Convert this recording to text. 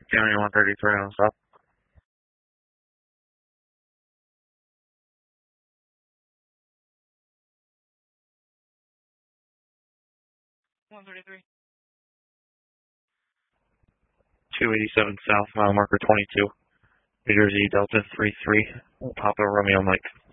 County 133 on stop. 133. 287 South, mile marker 22. New Jersey Delta 33. Papa Romeo Mike.